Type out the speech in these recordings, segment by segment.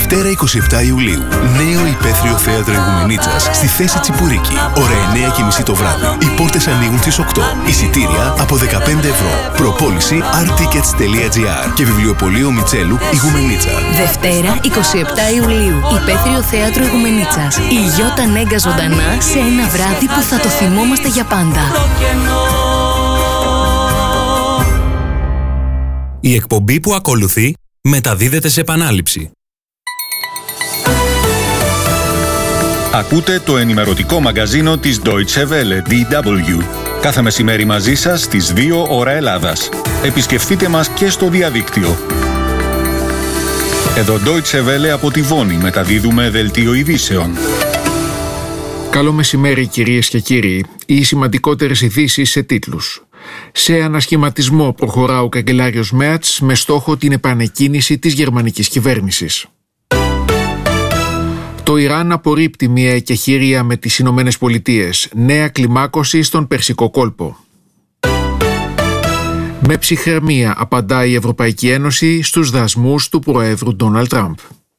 Δευτέρα 27 Ιουλίου. Νέο υπαίθριο θέατρο Ηγουμενίτσας στη θέση Τσιπουρίκη. Ώρα 9:30 το βράδυ. Οι πόρτες ανοίγουν στις 8. Εισιτήρια από 15 ευρώ. Προπόληση artickets.gr και βιβλιοπωλείο Μιτσέλου Ηγουμενίτσα. Δευτέρα 27 Ιουλίου. Υπαίθριο θέατρο Ηγουμενίτσας. Η Γιώτα Νέγκα ζωντανά σε ένα βράδυ που θα το θυμόμαστε για πάντα. Η εκπομπή που ακολουθεί μεταδίδεται σε επανάληψη. Ακούτε το ενημερωτικό μαγκαζίνο της Deutsche Welle, DW. Κάθε μεσημέρι μαζί σας στις 2 ώρα Ελλάδας. Επισκεφτείτε μας και στο διαδίκτυο. Εδώ Deutsche Welle από τη Βόνη μεταδίδουμε δελτίο ειδήσεων. Καλό μεσημέρι κυρίες και κύριοι. Οι σημαντικότερες ειδήσεις σε τίτλους. Σε ανασχηματισμό προχωρά ο καγκελάριος Μέρτς με στόχο την επανεκκίνηση της γερμανικής κυβέρνησης. Το Ιράν απορρίπτει μια εκεχήρια με τις Ηνωμένες Πολιτείες. Νέα κλιμάκωση στον Περσικό κόλπο. Με ψυχραιμία απαντά η Ευρωπαϊκή Ένωση στους δασμούς του Προέδρου Ντόναλντ Τραμπ.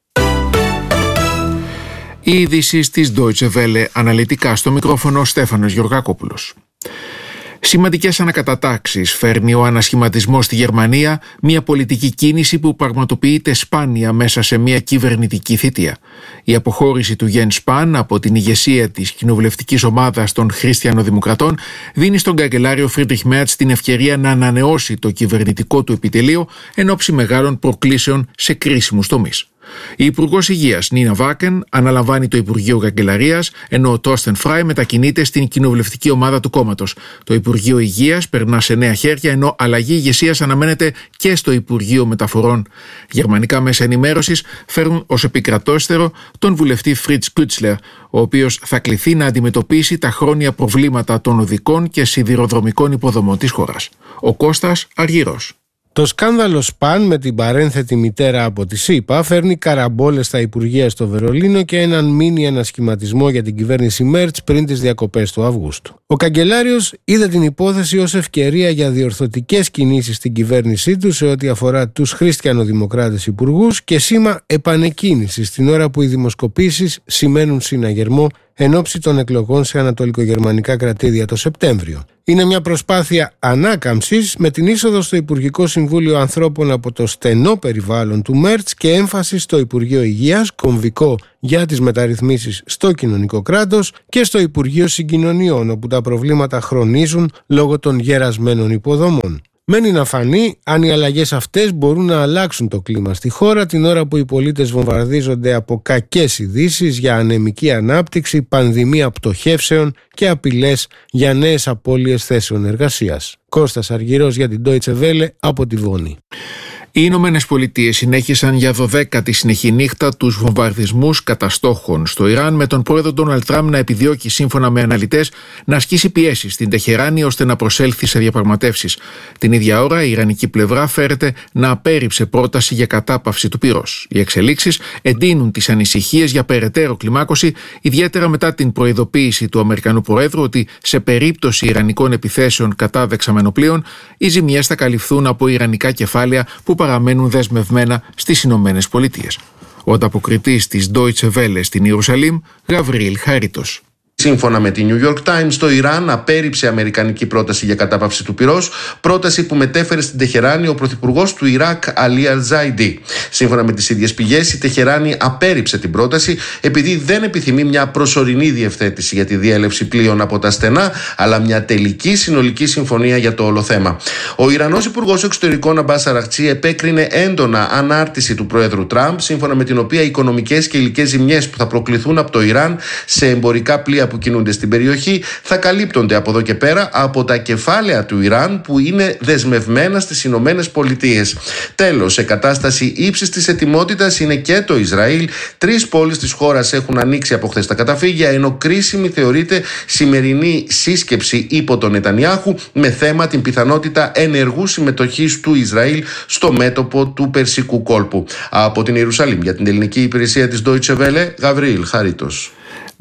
Οι ειδήσεις της Deutsche Welle, αναλυτικά στο μικρόφωνο Στέφανος Γεωργακόπουλος. Σημαντικές ανακατατάξεις φέρνει ο ανασχηματισμός στη Γερμανία, μια πολιτική κίνηση που πραγματοποιείται σπάνια μέσα σε μια κυβερνητική θητεία. Η αποχώρηση του Jens Spahn από την ηγεσία της κοινοβουλευτικής ομάδας των Χριστιανοδημοκρατών δίνει στον καγκελάριο Φρίντριχ Μέρτς την ευκαιρία να ανανεώσει το κυβερνητικό του επιτελείο εν ώψη μεγάλων προκλήσεων σε κρίσιμους τομείς. Η Υπουργός Υγείας Νίνα Βάκεν αναλαμβάνει το Υπουργείο Καγκελαρίας, ενώ ο Τόρστεν Φράι μετακινείται στην κοινοβουλευτική ομάδα του κόμματος. Το Υπουργείο Υγείας περνά σε νέα χέρια, ενώ αλλαγή ηγεσίας αναμένεται και στο Υπουργείο Μεταφορών. Γερμανικά μέσα ενημέρωσης φέρουν ως επικρατέστερο τον βουλευτή Φριτς Κούτσλερ, ο οποίος θα κληθεί να αντιμετωπίσει τα χρόνια προβλήματα των οδικών και σιδηροδρομικών υποδομών της χώρας. Ο Κώστας Αργυρός. Το σκάνδαλο Spahn με την παρένθετη μητέρα από τη ΣΥΠΑ φέρνει καραμπόλες στα Υπουργεία στο Βερολίνο και έναν μίνι ανασχηματισμό για την κυβέρνηση Μέρτς πριν τις διακοπές του Αυγούστου. Ο καγκελάριος είδε την υπόθεση ως ευκαιρία για διορθωτικές κινήσεις στην κυβέρνησή του σε ό,τι αφορά τους χριστιανοδημοκράτες υπουργούς και σήμα επανεκκίνησης την ώρα που οι δημοσκοπήσεις σημαίνουν συναγερμό εν ώψη των εκλογών σε ανατολικογερμανικά κρατήδια το Σεπτέμβριο. Είναι μια προσπάθεια ανάκαμψης με την είσοδο στο Υπουργικό Συμβούλιο ανθρώπων από το στενό περιβάλλον του Μέρτς και έμφαση στο Υπουργείο Υγείας, κομβικό για τις μεταρρυθμίσεις στο κοινωνικό κράτος, και στο Υπουργείο Συγκοινωνιών, όπου τα προβλήματα χρονίζουν λόγω των γερασμένων υποδομών. Μένει να φανεί αν οι αλλαγές αυτές μπορούν να αλλάξουν το κλίμα στη χώρα την ώρα που οι πολίτες βομβαρδίζονται από κακές ειδήσεις για ανεμική ανάπτυξη, πανδημία πτωχεύσεων και απειλές για νέες απώλειες θέσεων εργασίας. Κώστας Αργυρός για την Deutsche Welle από τη Βόνη. Οι Ηνωμένες Πολιτείες συνέχισαν για 12η συνεχή νύχτα τους βομβαρδισμούς κατά στόχων στο Ιράν, με τον πρόεδρο Ντόναλντ Τραμπ να επιδιώκει, σύμφωνα με αναλυτές, να ασκήσει πιέσεις στην Τεχεράνη ώστε να προσέλθει σε διαπραγματεύσεις. Την ίδια ώρα, η ιρανική πλευρά φέρεται να απέρριψε πρόταση για κατάπαυση του πυρός. Οι εξελίξεις εντείνουν τις ανησυχίες για περαιτέρω κλιμάκωση, ιδιαίτερα μετά την προειδοποίηση του Αμερικανού Προέδρου ότι σε περίπτωση ιρανικών επιθέσεων κατά δεξαμενοπλοίων, οι ζημιές θα καλυφθούν από ιρανικά κεφάλαια που παραμένουν δεσμευμένα στις Ηνωμένες Πολιτείες. Ο ανταποκριτής της Deutsche Welle στην Ιερουσαλήμ, Γαβρίλ Χαρίτος. Σύμφωνα με τη New York Times, το Ιράν απέρριψε αμερικανική πρόταση για κατάπαυση του πυρός, πρόταση που μετέφερε στην Τεχεράνη ο πρωθυπουργός του Ιράκ, Αλί Αλ-Ζάιντι. Σύμφωνα με τις ίδιες πηγές, η Τεχεράνη απέρριψε την πρόταση επειδή δεν επιθυμεί μια προσωρινή διευθέτηση για τη διέλευση πλοίων από τα στενά, αλλά μια τελική συνολική συμφωνία για το όλο θέμα. Ο Ιρανός Υπουργός Εξωτερικών Αμπάς Αραχτσί επέκρινε έντονα ανάρτηση του Προέδρου Τραμπ, σύμφωνα με την οποία οι οικονομικές και υλικές ζημιές που θα προκληθούν από το Ιράν σε εμπορικά πλοία που κινούνται στην περιοχή θα καλύπτονται από εδώ και πέρα από τα κεφάλαια του Ιράν που είναι δεσμευμένα στις Ηνωμένες Πολιτείες. Τέλος, σε κατάσταση ύψης της ετοιμότητας είναι και το Ισραήλ. 3 πόλεις της χώρας έχουν ανοίξει από χθες τα καταφύγια, ενώ κρίσιμη θεωρείται σημερινή σύσκεψη υπό τον Νετανιάχου με θέμα την πιθανότητα ενεργού συμμετοχής του Ισραήλ στο μέτωπο του Περσικού κόλπου. Από την Ιερουσαλήμ για την ελληνική υπηρεσία της Deutsche Welle, Γαβρίλ Χαρίτος.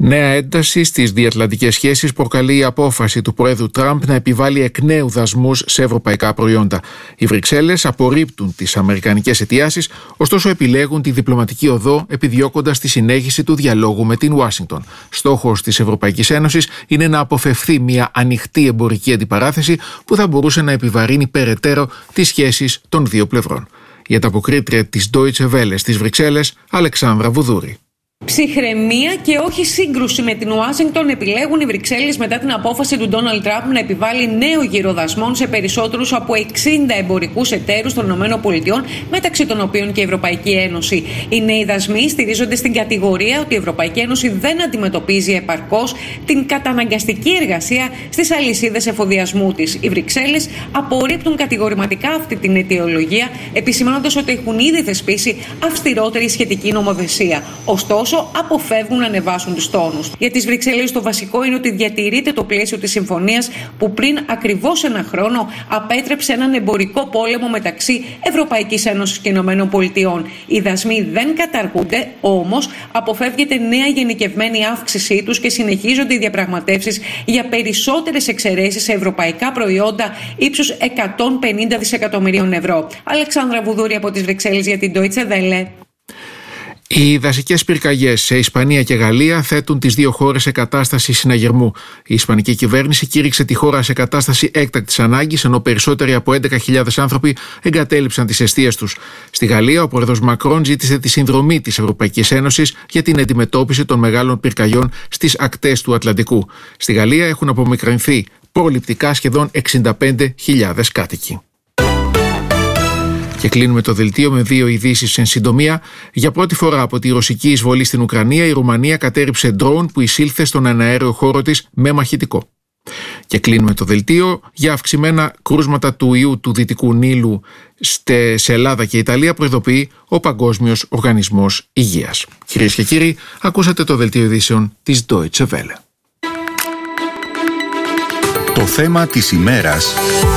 Νέα ένταση στις διατλαντικές σχέσεις προκαλεί η απόφαση του Προέδρου Τραμπ να επιβάλλει εκ νέου δασμούς σε ευρωπαϊκά προϊόντα. Οι Βρυξέλλες απορρίπτουν τις αμερικανικές αιτιάσεις, ωστόσο επιλέγουν τη διπλωματική οδό επιδιώκοντας τη συνέχιση του διαλόγου με την Ουάσιγκτον. Στόχος της Ευρωπαϊκής Ένωσης είναι να αποφευθεί μια ανοιχτή εμπορική αντιπαράθεση που θα μπορούσε να επιβαρύνει περαιτέρω τις σχέσεις των δύο πλευρών. Η ανταποκρίτρια της Deutsche Welle στις Βρυξέλλες, Αλεξάνδρα Βουδούρη. Ψυχραιμία και όχι σύγκρουση με την Ουάσιγκτον επιλέγουν οι Βρυξέλλες μετά την απόφαση του Ντόναλντ Τραμπ να επιβάλλει νέο γύρο δασμών σε περισσότερους από 60 εμπορικούς εταίρους των ΗΠΑ, μεταξύ των οποίων και η Ευρωπαϊκή Ένωση. Οι νέοι δασμοί στηρίζονται στην κατηγορία ότι η Ευρωπαϊκή Ένωση δεν αντιμετωπίζει επαρκώς την καταναγκαστική εργασία στις αλυσίδες εφοδιασμού της. Οι Βρυξέλλες απορρίπτουν κατηγορηματικά αυτή την αιτιολογία, επισημαίνοντας ότι έχουν ήδη θεσπίσει αυστηρότερη σχετική νομοθεσία. Ωστόσο, αποφεύγουν να ανεβάσουν τους τόνους. Για τις Βρυξέλλες το βασικό είναι ότι διατηρείται το πλαίσιο της συμφωνίας που πριν ακριβώς ένα χρόνο απέτρεψε έναν εμπορικό πόλεμο μεταξύ Ευρωπαϊκής Ένωσης και ΗΠΑ. Οι δασμοί δεν καταργούνται, όμως αποφεύγεται νέα γενικευμένη αύξησή τους και συνεχίζονται οι διαπραγματεύσεις για περισσότερες εξαιρέσεις σε ευρωπαϊκά προϊόντα ύψους 150 δισεκατομμυρίων ευρώ. Αλεξάνδρα Βουδούρη από τις Βρυξέλλες για την Deutsche Welle. Οι δασικές πυρκαγιές σε Ισπανία και Γαλλία θέτουν τις δύο χώρες σε κατάσταση συναγερμού. Η Ισπανική κυβέρνηση κήρυξε τη χώρα σε κατάσταση έκτακτης ανάγκης, ενώ περισσότεροι από 11.000 άνθρωποι εγκατέλειψαν τις εστίες τους. Στη Γαλλία, ο πρόεδρος Μακρόν ζήτησε τη συνδρομή της Ευρωπαϊκής Ένωσης για την αντιμετώπιση των μεγάλων πυρκαγιών στις ακτές του Ατλαντικού. Στη Γαλλία έχουν απομικρυνθεί προληπτικά σχεδόν 65.000 κάτοικοι. Και κλείνουμε το δελτίο με δύο ειδήσεις εν συντομία. Για πρώτη φορά από τη ρωσική εισβολή στην Ουκρανία, η Ρουμανία κατέρριψε ντρόουν που εισήλθε στον εναέριο χώρο της με μαχητικό. Και κλείνουμε το δελτίο. Για αυξημένα κρούσματα του ιού του Δυτικού Νείλου σε Ελλάδα και Ιταλία προειδοποιεί ο Παγκόσμιος Οργανισμός Υγείας. Κυρίες και κύριοι, ακούσατε το δελτίο ειδήσεων της Deutsche Welle. Το θέμα της ημέρας.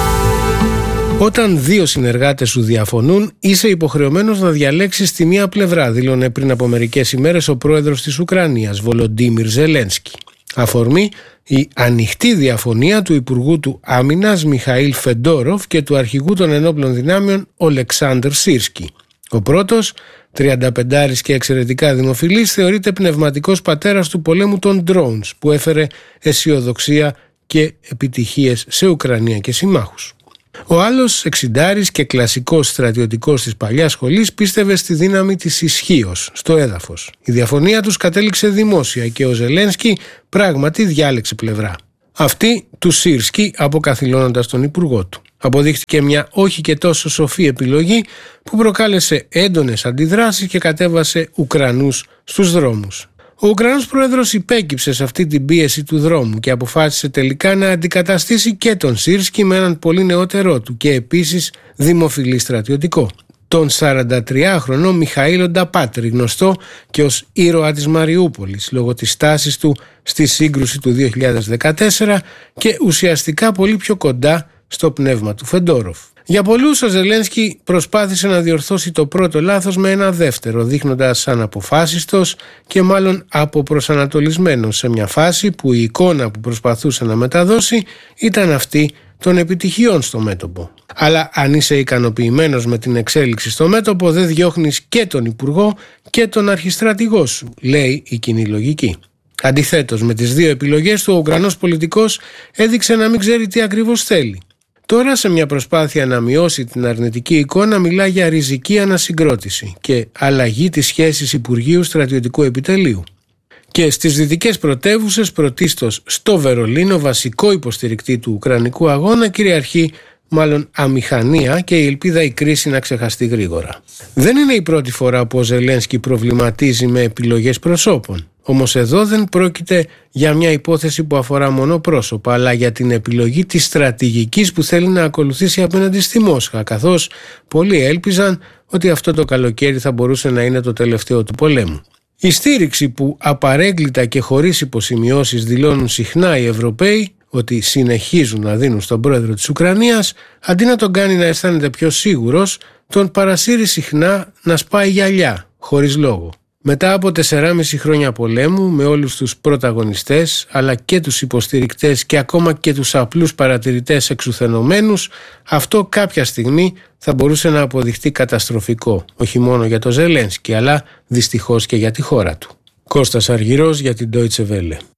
Όταν δύο συνεργάτες σου διαφωνούν, είσαι υποχρεωμένος να διαλέξεις τη μία πλευρά, δήλωνε πριν από μερικές ημέρες ο πρόεδρος της Ουκρανίας, Βολοντίμιρ Ζελένσκι. Αφορμή η ανοιχτή διαφωνία του Υπουργού του Άμυνας Μιχαήλ Φεντόροφ και του Αρχηγού των Ενόπλων Δυνάμεων Ολεξάνδρ Σίρσκι. Ο πρώτος, 35άρης και εξαιρετικά δημοφιλής, θεωρείται πνευματικός πατέρας του πολέμου των drones, που έφερε αισιοδοξία και επιτυχίες σε Ουκρανία και συμμάχους. Ο άλλος, 60άρης και κλασικός στρατιωτικός της παλιάς σχολής, πίστευε στη δύναμη της ισχύος στο έδαφος. Η διαφωνία τους κατέληξε δημόσια και ο Ζελένσκι πράγματι διάλεξε πλευρά. Αυτή του Σίρσκι, αποκαθιλώνοντας τον υπουργό του. Αποδείχθηκε μια όχι και τόσο σοφή επιλογή που προκάλεσε έντονες αντιδράσεις και κατέβασε Ουκρανούς στους δρόμους. Ο Ουκρανός πρόεδρος υπέκυψε σε αυτή την πίεση του δρόμου και αποφάσισε τελικά να αντικαταστήσει και τον Σίρσκι με έναν πολύ νεότερό του και επίσης δημοφιλή στρατιωτικό, τον 43χρονο Μιχαήλ Νταπάτρη, γνωστό και ως ήρωα της Μαριούπολης λόγω της στάσης του στη σύγκρουση του 2014 και ουσιαστικά πολύ πιο κοντά στο πνεύμα του Φεντόροφ. Για πολλούς ο Ζελένσκι προσπάθησε να διορθώσει το πρώτο λάθος με ένα δεύτερο, δείχνοντας αναποφάσιστος και μάλλον αποπροσανατολισμένος σε μια φάση που η εικόνα που προσπαθούσε να μεταδώσει ήταν αυτή των επιτυχιών στο μέτωπο. Αλλά αν είσαι ικανοποιημένος με την εξέλιξη στο μέτωπο, δεν διώχνεις και τον υπουργό και τον αρχιστρατηγό σου, λέει η κοινή λογική. Αντιθέτως, με τις δύο επιλογές του, ο Ουκρανός πολιτικός έδειξε να μην ξέρει τι ακριβώς θέλει. Τώρα, σε μια προσπάθεια να μειώσει την αρνητική εικόνα, μιλά για ριζική ανασυγκρότηση και αλλαγή της σχέσης Υπουργείου Στρατιωτικού Επιτελείου. Και στις δυτικές πρωτεύουσες, πρωτίστως στο Βερολίνο, βασικό υποστηρικτή του Ουκρανικού αγώνα, κυριαρχεί μάλλον αμηχανία και η ελπίδα η κρίση να ξεχαστεί γρήγορα. Δεν είναι η πρώτη φορά που ο Ζελένσκι προβληματίζει με επιλογές προσώπων. Όμως εδώ δεν πρόκειται για μια υπόθεση που αφορά μόνο πρόσωπα, αλλά για την επιλογή της στρατηγικής που θέλει να ακολουθήσει απέναντι στη Μόσχα, καθώς πολλοί έλπιζαν ότι αυτό το καλοκαίρι θα μπορούσε να είναι το τελευταίο του πολέμου. Η στήριξη που απαρέγκλητα και χωρίς υποσημειώσεις δηλώνουν συχνά οι Ευρωπαίοι ότι συνεχίζουν να δίνουν στον πρόεδρο της Ουκρανίας, αντί να τον κάνει να αισθάνεται πιο σίγουρος, τον παρασύρει συχνά να σπάει γυαλιά, χωρίς λόγο. Μετά από 4,5 χρόνια πολέμου, με όλους τους πρωταγωνιστές αλλά και τους υποστηρικτές και ακόμα και τους απλούς παρατηρητές εξουθενωμένους, αυτό κάποια στιγμή θα μπορούσε να αποδειχτεί καταστροφικό, όχι μόνο για το Ζελένσκι αλλά δυστυχώς και για τη χώρα του. Κώστας Αργυρός για την Deutsche Welle.